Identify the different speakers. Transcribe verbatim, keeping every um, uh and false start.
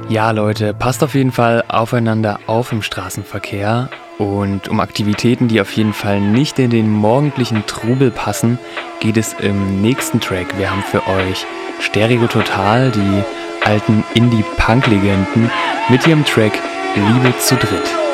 Speaker 1: Ja, Leute, passt auf jeden Fall aufeinander auf im Straßenverkehr. Und um Aktivitäten, die auf jeden Fall nicht in den morgendlichen Trubel passen, geht es im nächsten Track. Wir haben für euch Stereo Total, die alten Indie-Punk-Legenden, mit ihrem Track Liebe zu dritt.